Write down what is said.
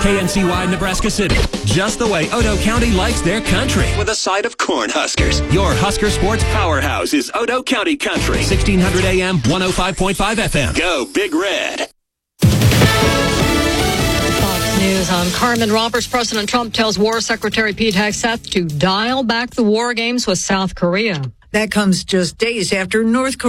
KNCY, Nebraska City. Just the way Otoe County likes their country. With a side of Cornhuskers. Your Husker sports powerhouse is Otoe County Country. 1600 AM, 105.5 FM. Go Big Red. Fox News. I'm Carmen Roberts. President Trump tells War Secretary Pete Hegseth to dial back the war games with South Korea. That comes just days after North Korea